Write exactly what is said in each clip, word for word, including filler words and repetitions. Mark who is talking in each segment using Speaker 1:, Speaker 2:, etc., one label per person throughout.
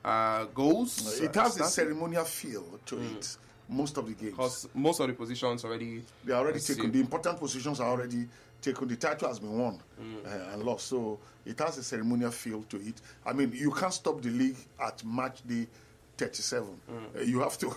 Speaker 1: uh, goals.
Speaker 2: It
Speaker 1: uh,
Speaker 2: has a
Speaker 1: starting.
Speaker 2: ceremonial feel to mm. it. Most of the games,
Speaker 1: because most of the positions already
Speaker 2: they are already taken. The important positions are already taken. The title has been won mm. uh, and lost, so it has a ceremonial feel to it. I mean, you can't stop the league at match day thirty-seven. Mm. Uh, you have to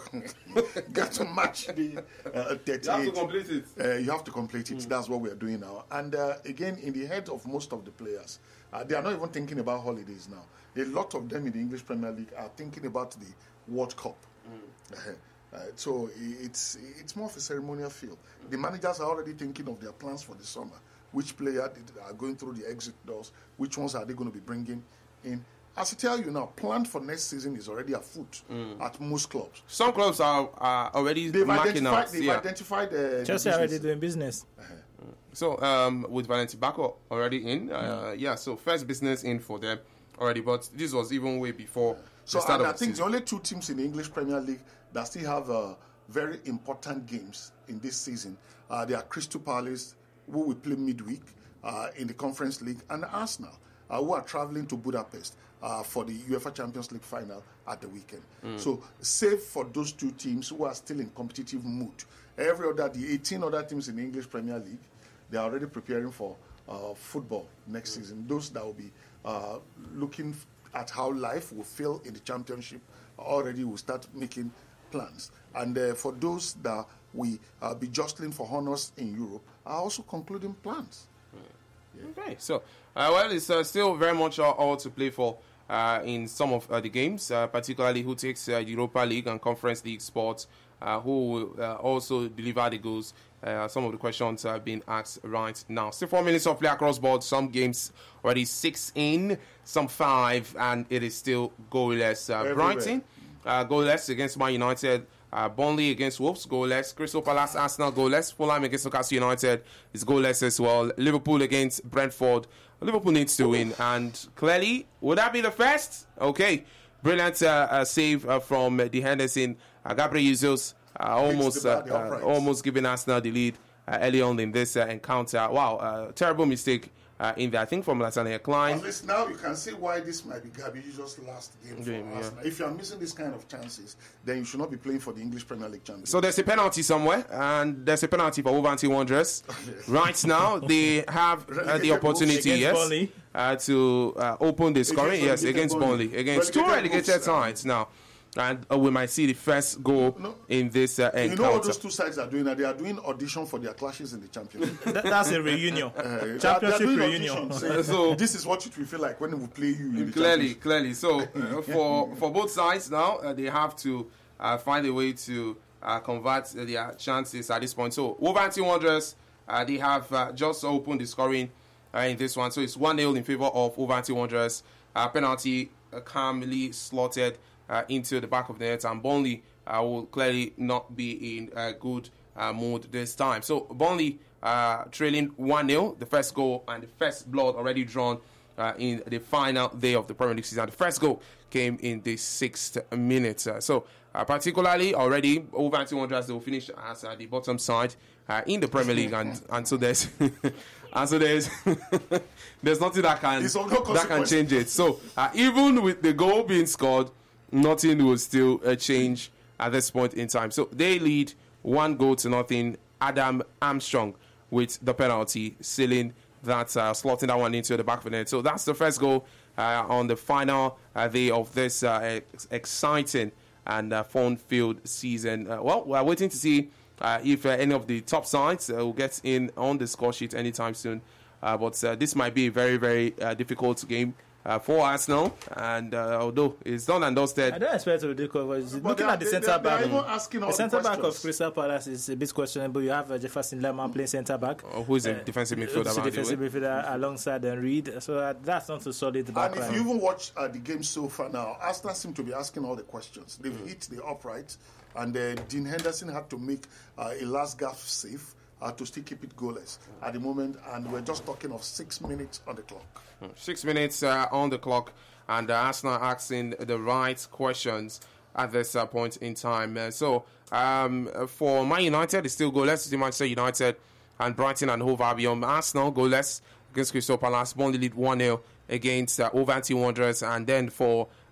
Speaker 2: get to match the uh, thirty-eight.
Speaker 1: You have to complete it.
Speaker 2: Uh, you have to complete it. Mm. That's what we are doing now. And uh, again, in the head of most of the players, uh, they are not even thinking about holidays now. A lot of them in the English Premier League are thinking about the World Cup. Mm. Uh, Uh, so it's it's more of a ceremonial feel. The managers are already thinking of their plans for the summer. Which player are going through the exit doors? Which ones are they going to be bringing in? As I tell you now, plan for next season is already afoot mm. at most clubs.
Speaker 1: Some clubs are, are already
Speaker 2: they've
Speaker 1: marking
Speaker 2: identified,
Speaker 1: out.
Speaker 2: They've
Speaker 1: yeah.
Speaker 2: identified uh,
Speaker 3: Chelsea
Speaker 2: the
Speaker 3: already doing business.
Speaker 2: Uh-huh.
Speaker 1: So um, with Valentin Bako already in, uh, mm. yeah. So first business in for them already, but this was even way before. Yeah.
Speaker 2: So
Speaker 1: the start
Speaker 2: and
Speaker 1: of
Speaker 2: I think
Speaker 1: the,
Speaker 2: the only two teams in the English Premier League that still have uh, very important games in this season, uh, they are Crystal Palace, who will play midweek uh, in the Conference League, and Arsenal, uh, who are traveling to Budapest uh, for the UEFA Champions League final at the weekend. Mm. So, save for those two teams who are still in competitive mood. Every other, the eighteen other teams in the English Premier League, they are already preparing for uh, football next mm. season. Those that will be uh, looking at how life will feel in the championship already will start making plans. And uh, for those that we uh, be jostling for honors in Europe are also concluding plans.
Speaker 1: Yeah. Okay, so uh, well, it's uh, still very much all, all to play for uh, in some of uh, the games, uh, particularly who takes uh, Europa League and Conference League spots, uh, who will uh, also deliver the goals. Uh, some of the questions are being asked right now. Still four minutes of play across board. Some games already six in, some five, and it is still goalless. Uh, Brighton, uh, goalless against Man United. Uh, Burnley against Wolves, goalless. Crystal Palace, Arsenal, goalless. Fulham against Newcastle United is goalless as well. Liverpool against Brentford. Liverpool needs to win, and clearly, would that be the first? Okay, brilliant uh, uh, save uh, from uh, the Henderson. Uh, Gabriel Jesus uh, almost uh, uh, almost giving Arsenal the lead uh, early on in this uh, encounter. Wow, uh, terrible mistake uh, in there. I think from Lasagna Klein.
Speaker 2: At least now you can see why this might be Gabriel Jesus' last game for
Speaker 1: game,
Speaker 2: Arsenal.
Speaker 1: Yeah.
Speaker 2: If you are missing this kind of chances, then you should not be playing for the English Premier League champions.
Speaker 1: So there's a penalty somewhere, and there's a penalty for Wolverhampton Wanderers. Right now, they have uh, the opportunity, yes, uh, to uh, open the scoring, yes, against Burnley, against two relegated sides now. And uh, we might see the first goal no, in this uh, encounter.
Speaker 2: You know what those two sides are doing? They are doing audition for their clashes in the Championship.
Speaker 3: that, that's a reunion. Uh, Championship reunion.
Speaker 2: Saying, so this is what it will feel like when we play you in the
Speaker 1: Clearly, clearly. So uh, for, for both sides now, uh, they have to uh, find a way to uh, convert uh, their chances at this point. So Wolverhampton Wanderers, uh, they have uh, just opened the scoring uh, in this one. So it's one nil in favor of Wolverhampton Wanderers. Uh, penalty uh, calmly slotted Uh, into the back of the net, and Burnley uh, will clearly not be in a good uh, mood this time. So Burnley uh, trailing one nil, the first goal and the first blood already drawn uh, in the final day of the Premier League season. The first goal came in the sixth minute. Uh, so uh, particularly already Wolverhampton Wanderers, they will finish as uh, the bottom side uh, in the Premier League, and, and so there's and so there's there's nothing that can that can change it. So uh, even with the goal being scored, nothing will still uh, change at this point in time. So they lead one goal to nothing. Adam Armstrong with the penalty, sealing that, uh, slotting that one into the back of the net. So that's the first goal uh, on the final uh, day of this uh, ex- exciting and uh, fun-filled season. Uh, well, we're waiting to see uh, if uh, any of the top sides uh, will get in on the score sheet anytime soon. Uh, but uh, this might be a very, very uh, difficult game Uh, for Arsenal, and uh, although it's done and dusted,
Speaker 3: I don't expect to do because looking at the centre back,
Speaker 2: the
Speaker 3: centre back of Crystal Palace is a bit questionable. You have uh, Jefferson Lerma playing centre back,
Speaker 1: uh, who is a uh, defensive midfielder,
Speaker 3: who's a defensive midfielder alongside and Reed. So uh, that's not so solid back.
Speaker 2: And if you even watch uh, the game so far now, Arsenal seem to be asking all the questions. They've mm. hit the upright, and uh, Dean Henderson had to make uh, a last gasp save Uh, to still keep it goalless at the moment, and we're just talking of six minutes on the clock.
Speaker 1: Six minutes uh, on the clock, and uh, Arsenal asking the right questions at this uh, point in time. Uh, so um, for Man United, it's still goalless. Manchester United and Brighton and Hove Albion. Arsenal goalless against Crystal Palace. Burnley lead one nil against uh, Wolverhampton Wanderers, and then for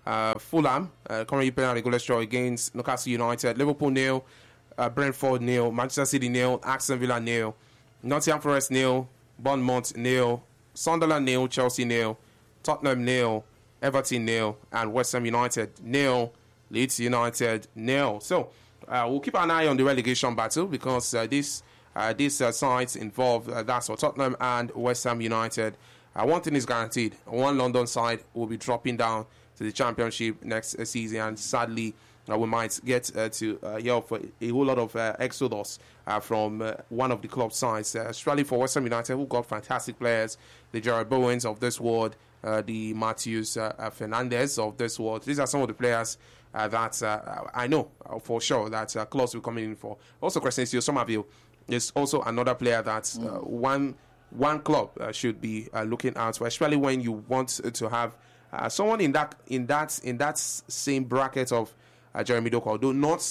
Speaker 1: Uh, Fulham uh, currently playing at a goalless draw against Newcastle United. Liverpool nil, uh, Brentford nil, Manchester City nil, Aston Villa nil, Nottingham Forest nil, Bournemouth nil, Sunderland nil, Chelsea nil, Tottenham nil, Everton nil, and West Ham United nil, Leeds United nil. So uh, we'll keep an eye on the relegation battle because uh, this uh, these uh, sides involve uh, that's for Tottenham and West Ham United. Uh, one thing is guaranteed: one London side will be dropping down to the Championship next uh, season, and sadly, uh, we might get uh, to uh, hear of a whole lot of uh, exodus uh, from uh, one of the club sides, uh, especially for West Ham United, who got fantastic players, the Jared Bowens of this world, uh, the Matthews uh, uh, Fernandez of this world. These are some of the players uh, that uh, I know uh, for sure that uh, clubs will come in for. Also, Crescencio Somerville is also another player that uh, one one club uh, should be uh, looking out for, especially when you want to have uh, someone in that in that in that same bracket of uh, Jeremy Doku, although not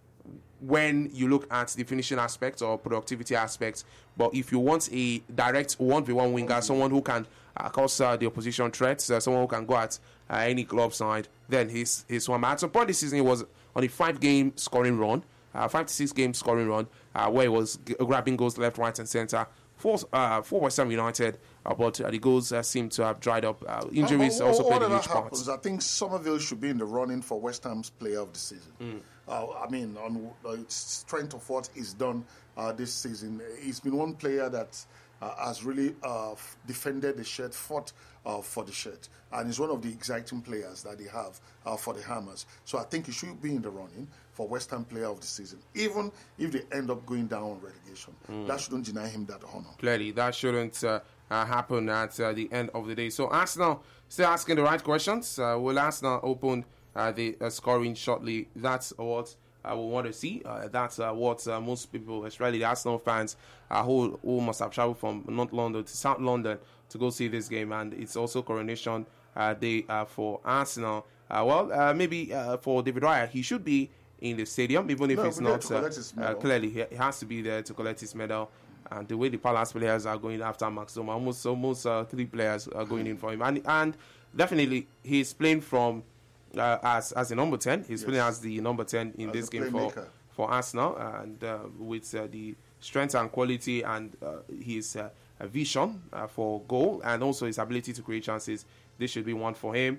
Speaker 1: when you look at the finishing aspect or productivity aspect, but if you want a direct one v one winger, someone who can uh, cause uh, the opposition threats, uh, someone who can go at uh, any club side, then he's he's one. At some point this season, he was on a five-game scoring run, uh, five to six-game scoring run, uh, where he was g- grabbing goals left, right, and centre for uh, for West Ham United, uh, but uh, the goals uh, seem to have dried up. Uh, injuries
Speaker 2: Uh,
Speaker 1: also
Speaker 2: all,
Speaker 1: played
Speaker 2: all
Speaker 1: a
Speaker 2: that
Speaker 1: huge part.
Speaker 2: happens, I think Somerville should be in the running for West Ham's Player of the Season.
Speaker 1: Mm.
Speaker 2: Uh, I mean, on uh, strength of what he's done uh, this season, he's been one player that uh, has really uh, f- defended the shirt, fought uh, for the shirt, and he's one of the exciting players that they have uh, for the Hammers. So I think he should be in the running for West Ham Player of the Season, even if they end up going down on relegation.
Speaker 1: Mm.
Speaker 2: That shouldn't deny him that honor.
Speaker 1: Clearly, that shouldn't uh, uh, happen at uh, the end of the day. So Arsenal still asking the right questions. Uh, will Arsenal open uh, the uh, scoring shortly? That's what uh, we want to see. Uh, that's uh, what uh, most people, especially the Arsenal fans, uh, who, who must have traveled from North London to South London to go see this game. And it's also coronation uh, day uh, for Arsenal. Uh, well, uh, maybe uh, for David Raya, he should be in the stadium, even if
Speaker 2: No,
Speaker 1: it's
Speaker 2: we're there
Speaker 1: not
Speaker 2: to collect his
Speaker 1: uh, uh,
Speaker 2: medal.
Speaker 1: clearly he, he has to be there to collect his medal. And the way the Palace players are going after Max Zoma, almost almost uh, three players are going in for him, and and definitely he's playing from uh, as as a number ten. He's
Speaker 2: Yes.
Speaker 1: playing as the number ten in
Speaker 2: As
Speaker 1: this
Speaker 2: a
Speaker 1: game for
Speaker 2: playmaker.
Speaker 1: for Arsenal, and uh, with uh, the strength and quality and uh, his uh, vision uh, for goal and also his ability to create chances. This should be one for him.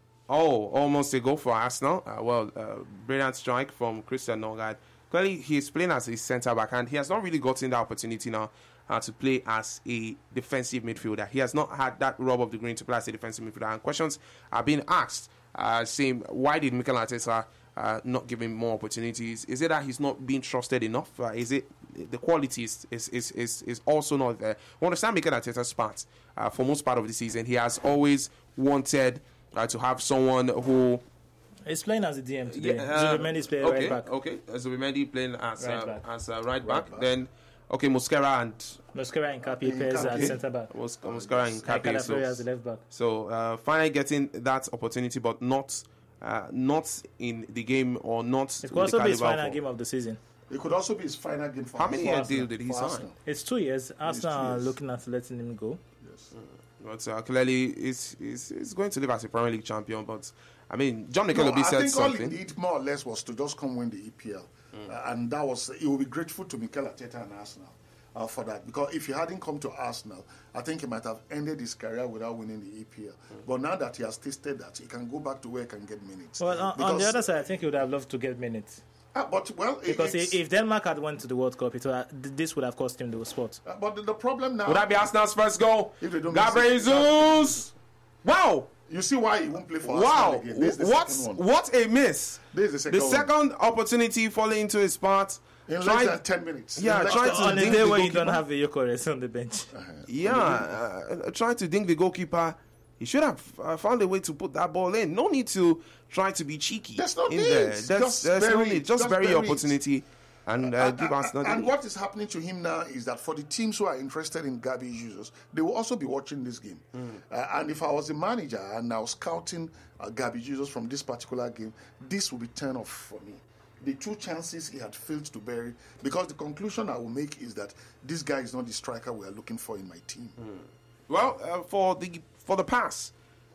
Speaker 1: Oh, almost a goal for Arsenal. Uh, well, uh, brilliant strike from Christian Norgard. Clearly, he's playing as a centre back, and he has not really gotten the opportunity now uh, to play as a defensive midfielder. He has not had that rub of the green to play as a defensive midfielder. And questions are being asked, uh, saying, why did Mikel Arteta uh, not give him more opportunities? Is it that he's not being trusted enough? Uh, is it the quality is, is, is, is, is also not there? We understand Mikel Arteta's part. Uh, for most part of the season, he has always wanted uh, to have someone who...
Speaker 3: He's playing as a D M today.
Speaker 1: Yeah, uh,
Speaker 3: Zubimendi's playing
Speaker 1: okay,
Speaker 3: right back.
Speaker 1: Okay, Zubimendi playing as
Speaker 3: Right
Speaker 1: uh,
Speaker 3: back.
Speaker 1: as uh, right,
Speaker 2: Right
Speaker 1: back.
Speaker 2: back.
Speaker 1: Then, okay, Mosquera and
Speaker 3: Mosquera and Kapi
Speaker 2: Kapi.
Speaker 3: plays at
Speaker 2: Kapi.
Speaker 3: centre back.
Speaker 1: Mos- Mosquera and
Speaker 3: And
Speaker 1: Kapi.
Speaker 3: Calafiori as
Speaker 1: So,
Speaker 3: the left back.
Speaker 1: so uh, finally getting that opportunity, but not uh, not in the game or not.
Speaker 3: It
Speaker 1: with
Speaker 3: could also
Speaker 1: the
Speaker 3: be his
Speaker 1: caliber
Speaker 3: final
Speaker 1: of-
Speaker 3: game of the season.
Speaker 2: It could also be his final game for
Speaker 1: How many
Speaker 2: Arsenal.
Speaker 1: year deal did he
Speaker 2: For
Speaker 1: sign?
Speaker 2: Arsenal.
Speaker 3: It's two years. Arsenal are
Speaker 2: years.
Speaker 3: looking at letting him go.
Speaker 2: Yes.
Speaker 1: But uh, clearly, he's, he's, he's going to live as a Premier League champion. But I mean, John Mikel
Speaker 2: No,
Speaker 1: Obi
Speaker 2: I
Speaker 1: said
Speaker 2: think all he
Speaker 1: something.
Speaker 2: did more or less was to just come win the E P L, uh, and that was he will be grateful to Mikel Arteta and Arsenal uh, for that, because if he hadn't come to Arsenal, I think he might have ended his career without winning the E P L. But now that he has tasted that, he can go back to where he can get minutes.
Speaker 3: Well, on, on the
Speaker 2: Because-
Speaker 3: other side, I think he would have loved to get minutes.
Speaker 2: uh, but well, it-
Speaker 3: Because
Speaker 2: it's-
Speaker 3: if Denmark had went to the World Cup, it would have, this would have cost him the spot.
Speaker 2: uh, but the, the problem now,
Speaker 1: Would that be Arsenal's first goal?
Speaker 2: If they don't
Speaker 1: Gabriel
Speaker 2: miss it,
Speaker 1: Jesus! Wow!
Speaker 2: you see why he won't play for
Speaker 1: Wow!
Speaker 2: Arsenal again. This is the
Speaker 1: What,
Speaker 2: second one.
Speaker 1: what a miss!
Speaker 2: This is the second,
Speaker 1: The
Speaker 2: one.
Speaker 1: second opportunity falling into his part.
Speaker 2: in
Speaker 1: Tried-
Speaker 2: less than ten minutes.
Speaker 1: Yeah,
Speaker 2: In less
Speaker 1: try
Speaker 2: than-
Speaker 1: to
Speaker 3: On a
Speaker 1: dink
Speaker 3: day
Speaker 1: the
Speaker 3: where you don't
Speaker 1: goalkeeper.
Speaker 3: have a Gyökeres on the bench.
Speaker 1: Yeah, uh, trying to dink the goalkeeper. He should have uh, found a way to put that ball in. No need to try to be cheeky.
Speaker 2: There's no
Speaker 1: in
Speaker 2: need.
Speaker 1: there.
Speaker 2: Just
Speaker 1: That's, there's no
Speaker 2: bury
Speaker 1: need.
Speaker 2: it.
Speaker 1: Just
Speaker 2: Just
Speaker 1: bury your
Speaker 2: bury it.
Speaker 1: opportunity and uh, give us
Speaker 2: and,
Speaker 1: another.
Speaker 2: and what is happening to him now is that for the teams who are interested in Gabi Jesus, they will also be watching this game. Uh, and if I was a manager and I was scouting uh, Gabi Jesus from this particular game, this will be turn off for me. The two chances he had failed to bury, because the conclusion I will make is that this guy is not the striker we are looking for in my team.
Speaker 1: Well, uh, for the for the pass,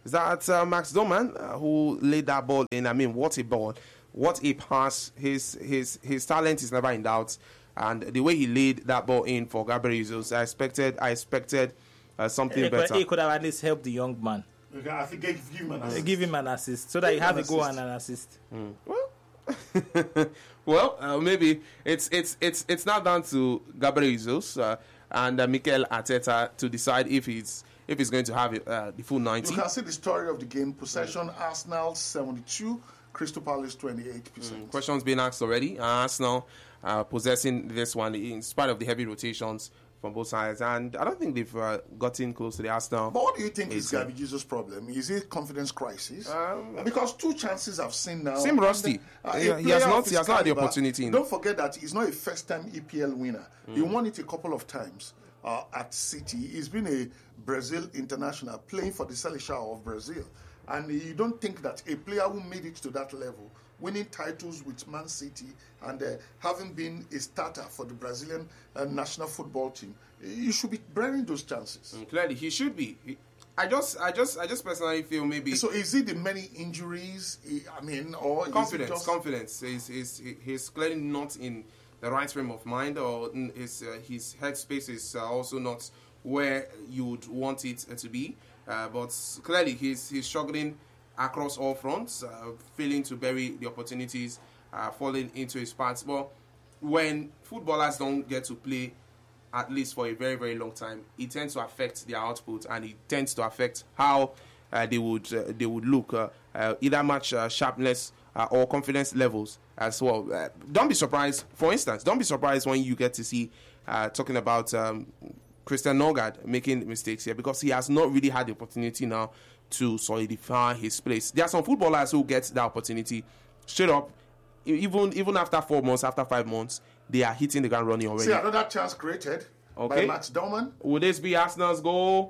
Speaker 1: Is that uh, Max Doman uh, who laid that ball in? I mean, what a ball. What a pass. His his his talent is never in doubt. And the way he laid that ball in for Gabriel Jesus, I expected I expected uh, something
Speaker 3: He
Speaker 1: better.
Speaker 3: could, he could have at least helped the young man.
Speaker 2: Okay, I think give give him an assist.
Speaker 3: Give him an assist so that he
Speaker 2: Give
Speaker 3: have
Speaker 2: an
Speaker 3: a goal
Speaker 2: assist.
Speaker 3: and an assist.
Speaker 1: Mm. Well, well, uh, maybe it's it's it's it's not down to Gabriel Jesus uh, and uh, Mikel Arteta to decide if he's if he's going to have uh, the full ninety.
Speaker 2: You can see the story of the game. Possession, Arsenal seventy-two, Crystal Palace twenty-eight percent.
Speaker 1: Mm, questions being asked already. Uh, Arsenal uh, possessing this one in spite of the heavy rotations from both sides, and I don't think they've uh, gotten close to the Arsenal.
Speaker 2: But what do you think is
Speaker 1: Is, uh,
Speaker 2: Gabriel Jesus' problem? Is it confidence crisis?
Speaker 1: Um,
Speaker 2: because two chances I've seen now.
Speaker 1: Seem rusty.
Speaker 2: And, uh,
Speaker 1: He-
Speaker 2: a
Speaker 1: he has
Speaker 2: player
Speaker 1: not-
Speaker 2: of his
Speaker 1: he has not had the
Speaker 2: caliber,
Speaker 1: opportunity in-
Speaker 2: Don't forget that he's not a first-time E P L winner. He won it a couple of times uh, at City. He's been a Brazil international playing for the Seleção of Brazil. And you don't think that a player who made it to that level, winning titles with Man City and uh, having been a starter for the Brazilian uh, national football team, you should be bearing those chances.
Speaker 1: Mm, clearly, he should be. He- I just, I just, I just personally feel maybe
Speaker 2: So is it the many injuries? I mean, or is it
Speaker 1: confidence.
Speaker 2: just-
Speaker 1: Confidence. He's, he's, he's clearly not in the right frame of mind, or in his uh, his headspace is uh, also not where you would want it uh, to be. Uh, but clearly, he's he's struggling across all fronts, uh, failing to bury the opportunities, uh, falling into his paths. But when footballers don't get to play at least for a very, very long time, it tends to affect their output, and it tends to affect how uh, they would uh, they would look, uh, uh, either match uh, sharpness uh, or confidence levels as well. Uh, don't be surprised, for instance, don't be surprised when you get to see uh, talking about um, Christian Norgard making mistakes here, because he has not really had the opportunity now to solidify his place. There are some footballers who get that opportunity straight up, e- even even after four months, after five months, they are hitting the ground running already.
Speaker 2: See, another chance created
Speaker 1: Okay.
Speaker 2: by Max Dorman.
Speaker 1: Would this be Arsenal's goal?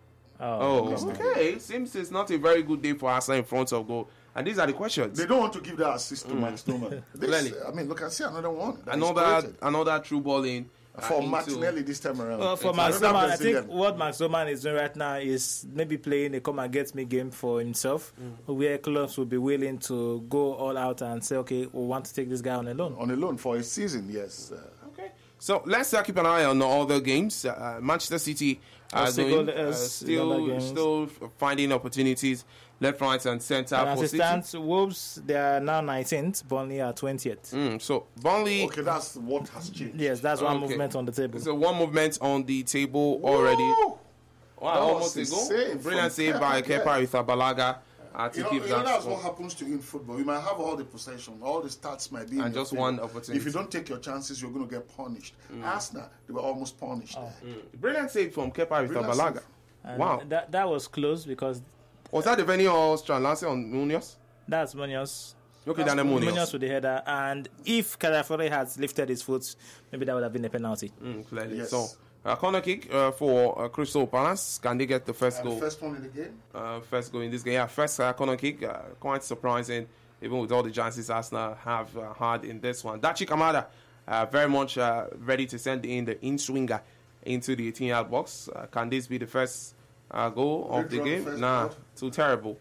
Speaker 3: Oh,
Speaker 1: Oh, okay. Seems it's not a very good day for Arsenal in front of goal. And these are the questions.
Speaker 2: They don't want to give that assist to Max Dorman.
Speaker 1: Clearly.
Speaker 2: This, I mean, look, I see another one. that is
Speaker 1: Another
Speaker 2: created.
Speaker 1: another true ball in. uh,
Speaker 2: For
Speaker 1: into-
Speaker 2: Martinelli this time around.
Speaker 3: Well, for
Speaker 2: It's
Speaker 3: Max
Speaker 2: another
Speaker 3: Doman, I think
Speaker 2: Brazilian.
Speaker 3: what Max Doman is doing right now is maybe playing a come and get me game for himself, where clubs will be willing to go all out and say, okay, we want to take this guy on a loan.
Speaker 2: On a loan for a season, yes. Uh,
Speaker 1: Okay. So let's uh, keep an eye on all the games. Uh, Manchester City are
Speaker 3: Let's see
Speaker 1: doing,
Speaker 3: goal-
Speaker 1: uh,
Speaker 3: uh,
Speaker 1: still,
Speaker 3: other games.
Speaker 1: still finding opportunities left, right, and centre
Speaker 3: And as
Speaker 1: for
Speaker 3: it
Speaker 1: City.
Speaker 3: stands, Wolves, they are now nineteenth, Burnley are twentieth.
Speaker 1: Mm, so Burnley,
Speaker 2: okay, that's what has changed.
Speaker 3: Yes, that's one
Speaker 1: Okay.
Speaker 3: movement on the table.
Speaker 1: so one movement on the table already.
Speaker 2: Woo!
Speaker 1: Wow,
Speaker 2: That
Speaker 1: almost a
Speaker 2: was a
Speaker 1: goal.
Speaker 2: save
Speaker 1: Brilliant
Speaker 2: from
Speaker 1: save by
Speaker 2: Kepa,
Speaker 1: Kepa Arrizabalaga uh, to
Speaker 2: You know,
Speaker 1: keep
Speaker 2: you know
Speaker 1: that
Speaker 2: that's
Speaker 1: score.
Speaker 2: what happens to you in football. You might have all the possession, all the stats might be in
Speaker 1: And
Speaker 2: your
Speaker 1: just
Speaker 2: favor.
Speaker 1: one opportunity.
Speaker 2: If you don't take your chances, you're going to get punished. Arsenal, they were almost punished.
Speaker 3: Oh.
Speaker 2: there.
Speaker 1: Brilliant save from Kepa
Speaker 2: Brilliant
Speaker 1: Arrizabalaga.
Speaker 2: save.
Speaker 3: And
Speaker 1: Wow.
Speaker 3: That, that was close because
Speaker 1: Was that the venue or Strand Lancey on Munoz?
Speaker 3: that's Munoz.
Speaker 1: Okay,
Speaker 2: That's
Speaker 1: Daniel
Speaker 3: Munoz
Speaker 1: Munoz.
Speaker 3: with the header. And if Calafori had lifted his foot, maybe that would have been a penalty.
Speaker 1: Mm, clearly.
Speaker 2: Yes.
Speaker 1: So, uh, corner kick uh, for uh, Crystal Palace. Can they get the first
Speaker 2: And
Speaker 1: goal?
Speaker 2: the first one in the game.
Speaker 1: Uh, first goal in this game. Yeah, first uh, corner kick. Uh, quite surprising, even with all the chances Arsenal have uh, had in this one. Dachi Kamada, uh, very much uh, ready to send in the in-swinger into the eighteen-yard box. Uh, can this be the first uh, goal of
Speaker 2: They
Speaker 1: the
Speaker 2: draw the
Speaker 1: game?
Speaker 2: first
Speaker 1: Nah,
Speaker 2: goal.
Speaker 1: too terrible.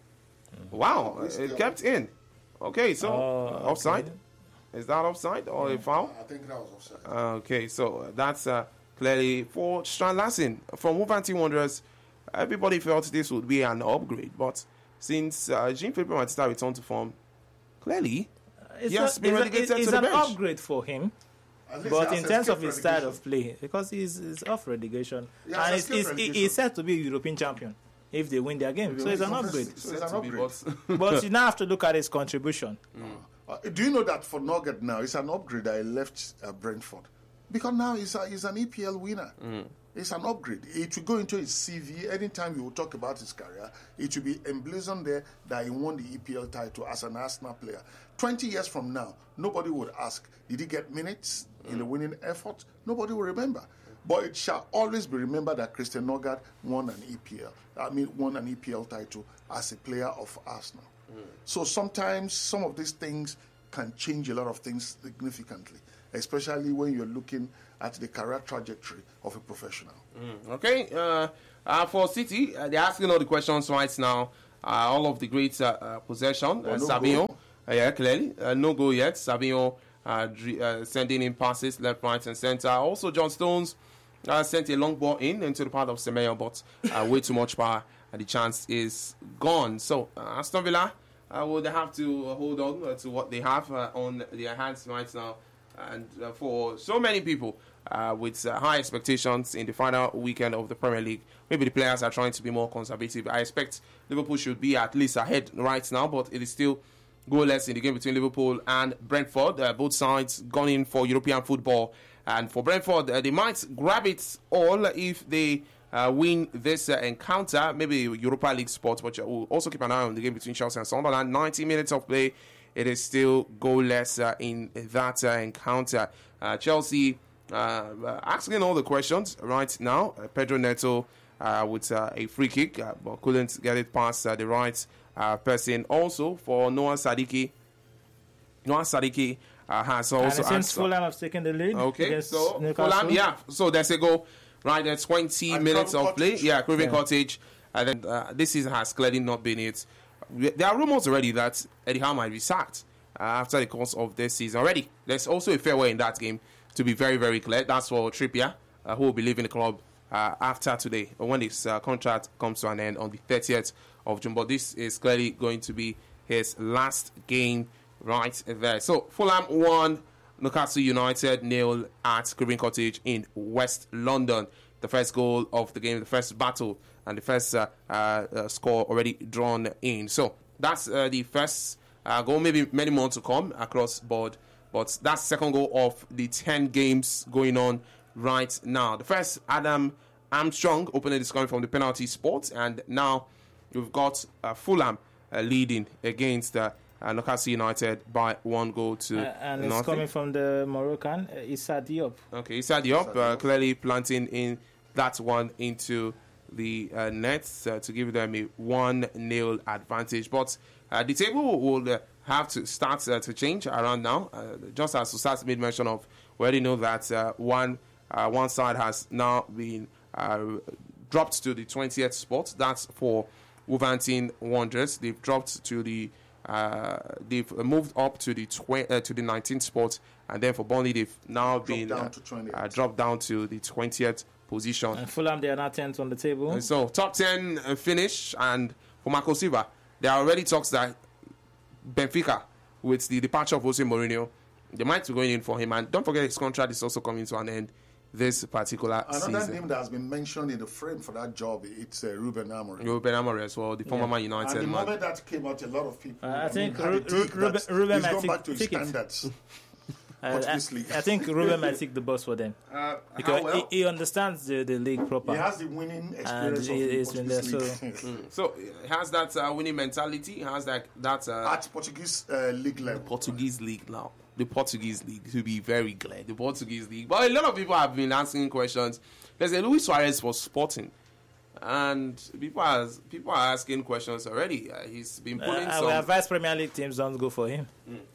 Speaker 1: Wow,
Speaker 2: Oh, it's
Speaker 1: it
Speaker 2: still-
Speaker 1: kept in. Okay, so
Speaker 3: Oh,
Speaker 1: uh, offside.
Speaker 3: okay.
Speaker 1: Is that offside or a foul?
Speaker 2: I think that was offside.
Speaker 1: Okay, so uh, that's uh, clearly for Strand Lassen from Wolverhampton Wanderers. Everybody felt this would be an upgrade, but since uh, Jean-Philippe Mateta returned to form, clearly,
Speaker 3: It's,
Speaker 1: Yes,
Speaker 3: not-
Speaker 1: been
Speaker 3: it's, a-
Speaker 1: relegated
Speaker 3: it's
Speaker 1: to the
Speaker 3: an
Speaker 1: bench.
Speaker 3: upgrade for him.
Speaker 2: At least
Speaker 3: But
Speaker 2: he
Speaker 3: in
Speaker 2: has
Speaker 3: terms of
Speaker 2: escaped
Speaker 3: his style
Speaker 2: relegation.
Speaker 3: of play, because he's, he's off relegation,
Speaker 2: He has
Speaker 3: and he's,
Speaker 2: escaped
Speaker 3: he's, he-
Speaker 2: relegation.
Speaker 3: he's set to be a European champion if they win their game. So it's an upgrade.
Speaker 2: So it's
Speaker 1: set
Speaker 2: an
Speaker 1: to be,
Speaker 2: upgrade.
Speaker 1: but-
Speaker 3: But you now have to look at his contribution.
Speaker 2: Uh, do you know that for Nugget now, it's an upgrade that he left uh, Brentford? Because now he's, a, he's an E P L winner. It's an upgrade. It will go into his C V. Anytime you will talk about his career, it will be emblazoned there that he won the E P L title as an Arsenal player. twenty years from now, nobody would ask, did he get minutes in the winning effort? Nobody will remember. But it shall always be remembered that Christian Nogard won an E P L. I mean, won an E P L title as a player of Arsenal. So sometimes some of these things can change a lot of things significantly, especially when you're looking at the career trajectory of a professional.
Speaker 1: Okay, uh, uh, for City, uh, they're asking all the questions right now. Uh, all of the great uh, uh, possession.
Speaker 2: Oh,
Speaker 1: Uh,
Speaker 2: no
Speaker 1: Sabion,
Speaker 2: goal.
Speaker 1: uh, yeah, clearly. Uh, no goal yet. Sabion uh, dri- uh, sending in passes left, right, and center. Also, John Stones uh, sent a long ball in into the part of Semedo, but uh, way too much power, and the chance is gone. So, uh, Aston Villa uh, will have to hold on uh, to what they have uh, on their hands right now. And uh, for so many people uh, with uh, high expectations in the final weekend of the Premier League, maybe the players are trying to be more conservative. I expect Liverpool should be at least ahead right now, but it is still goalless in the game between Liverpool and Brentford. Uh, both sides gone in for European football. And for Brentford, uh, they might grab it all if they uh, win this uh, encounter, maybe Europa League spot, but we'll also keep an eye on the game between Chelsea and Sunderland. ninety minutes of play. It is still goalless uh, in that uh, encounter. Uh, Chelsea uh, uh, asking all the questions right now. Uh, Pedro Neto uh, with uh, a free kick, uh, but couldn't get it past uh, the right uh, person. Also for Noah Sadiki. Noah Sadiki uh, has also
Speaker 3: And since
Speaker 1: asked,
Speaker 3: Fulham have taken the lead.
Speaker 1: Okay,
Speaker 3: against
Speaker 1: so
Speaker 3: Newcastle.
Speaker 1: Fulham, yeah. So there's a goal right there, twenty
Speaker 2: And
Speaker 1: minutes
Speaker 2: Craven
Speaker 1: of play.
Speaker 2: Cottage.
Speaker 1: Yeah, Craven
Speaker 3: Yeah.
Speaker 1: Cottage. And then uh, this season has clearly not been it. We- There are rumors already that Eddie Howe might be sacked uh, after the course of this season already. There's also a farewell in that game, to be very, very clear. That's for Trippier, uh, who will be leaving the club uh, after today, or when his uh, contract comes to an end on the thirtieth of June. But this is clearly going to be his last game right there. So Fulham won, Newcastle United nil at Craven Cottage in West London. The first goal of the game, the first battle, and the first uh, uh, uh, score already drawn in. So that's uh, the first uh, goal. Maybe many more to come across board, but that's second goal of the ten games going on right now. The first, Adam Armstrong opening the scoring from the penalty spot, and now we've got uh, Fulham uh, leading against uh, uh, Newcastle United by one goal to
Speaker 3: Uh, and it's
Speaker 1: nothing.
Speaker 3: coming from the Moroccan, uh, Issa Diop.
Speaker 1: Okay, Issa Diop uh, clearly planting in that one into the uh, nets uh, to give them a one nil advantage. But uh, the table will uh, have to start uh, to change around now. Uh, just as Susas made mention of, we already know that uh, one uh, one side has now been uh, dropped to the twentieth spot. That's for Wolverhampton Wanderers. They've dropped to the uh, they've moved up to the tw- uh, to the nineteenth spot, and then for Burnley they've now been
Speaker 2: down
Speaker 1: uh,
Speaker 2: to twentieth.
Speaker 1: uh, dropped down to the twentieth position.
Speaker 3: And Fulham, they are now tenth on the table.
Speaker 1: And so top ten uh, finish, and for Marco Silva, there are already talks that Benfica, with the departure of Jose Mourinho, they might be going in for him. And don't forget his contract is also coming to an end this particular
Speaker 2: Another
Speaker 1: season.
Speaker 2: name that has been mentioned in the frame for that job, it's uh, Ruben Amorim.
Speaker 1: Ruben Amorim as well, the former
Speaker 3: Yeah.
Speaker 1: Man
Speaker 2: And
Speaker 1: United
Speaker 2: the
Speaker 1: man.
Speaker 2: moment that came out, a lot of people
Speaker 3: Uh, I
Speaker 2: mean,
Speaker 3: think
Speaker 2: had a
Speaker 3: Ru-
Speaker 2: dig
Speaker 3: Ru-
Speaker 2: that
Speaker 3: Ruben- Ruben
Speaker 2: he's
Speaker 3: might
Speaker 2: gone
Speaker 3: take-
Speaker 2: back to his
Speaker 3: take it.
Speaker 2: standards.
Speaker 3: Uh,
Speaker 2: Portuguese
Speaker 3: I,
Speaker 2: league.
Speaker 3: I think Ruben might take the bus for them
Speaker 1: Uh,
Speaker 3: because
Speaker 1: how well?
Speaker 3: he, he understands the, the league proper.
Speaker 2: He has the winning experience
Speaker 3: he-
Speaker 2: of the
Speaker 3: he's been there,
Speaker 2: Portuguese league.
Speaker 1: So he has that uh, winning mentality. He has that that uh,
Speaker 2: At Portuguese uh, league level.
Speaker 1: Portuguese league now. The Portuguese league, to be very clear, the Portuguese league. But a lot of people have been asking questions. There's a Luis Suarez for Sporting, and people are people are asking questions already. Uh, he's been
Speaker 3: Uh,
Speaker 1: pulling
Speaker 3: I
Speaker 1: some.
Speaker 3: will advise Premier League teams don't go for him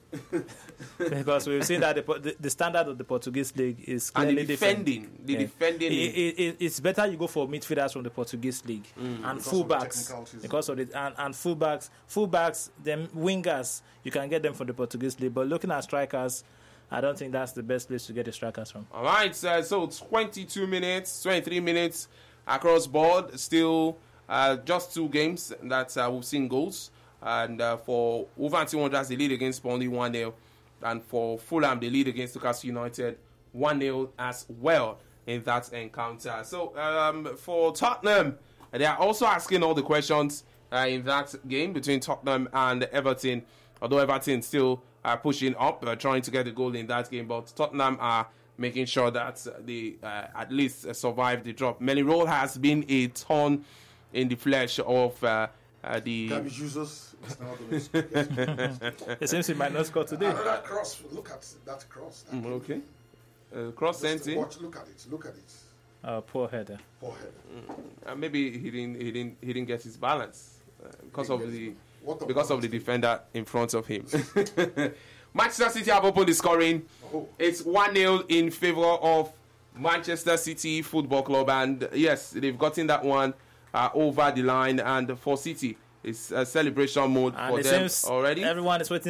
Speaker 3: because we've seen that the, Po- the, the standard of the Portuguese league is
Speaker 1: and
Speaker 3: clearly
Speaker 1: the defending,
Speaker 3: different.
Speaker 1: the
Speaker 3: Yeah.
Speaker 1: defending.
Speaker 3: It- it- it- it's better you go for midfielders from the Portuguese league and
Speaker 2: Because of the
Speaker 3: fullbacks
Speaker 2: technicalities.
Speaker 3: because of it and, and fullbacks, fullbacks, them wingers you can get them from the Portuguese league. But looking at strikers, I don't think that's the best place to get the strikers from.
Speaker 1: All right, uh, so twenty-two minutes, twenty-three minutes across board. Still, uh, just two games that uh, we've seen goals. And uh, for Wolverhampton Wanderers, they lead against Burnley one nil. And for Fulham, they lead against Newcastle United one nil as well in that encounter. So um, for Tottenham, they are also asking all the questions uh, in that game between Tottenham and Everton. Although Everton still are pushing up, uh, trying to get a goal in that game. But Tottenham are making sure that they uh, at least uh, survive the drop. Melly Roll has been a thorn in the flesh of uh, uh, the...
Speaker 2: Gabby Jesus is now going to
Speaker 3: It seems he might not score today.
Speaker 2: Another cross. Look at that cross. That
Speaker 1: Mm, okay. Uh, cross
Speaker 2: Just
Speaker 1: sent in.
Speaker 2: watch. Look at it. Look at it.
Speaker 3: Oh, poor header.
Speaker 2: Poor head.
Speaker 1: Uh, maybe he didn't, he didn't, he didn't get his balance uh, because of the
Speaker 2: What a
Speaker 1: because of the
Speaker 2: balance.
Speaker 1: defender in front of him. Manchester City have opened the scoring.
Speaker 2: Oh.
Speaker 1: It's one nil in favor of Manchester City Football Club, and yes, they've gotten that one uh, over the line. And for City, it's a celebration mode
Speaker 3: And
Speaker 1: for
Speaker 3: it
Speaker 1: them
Speaker 3: seems
Speaker 1: already.
Speaker 3: everyone is waiting